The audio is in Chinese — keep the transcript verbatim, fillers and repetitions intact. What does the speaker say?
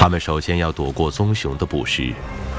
他们首先要躲过棕熊的捕食，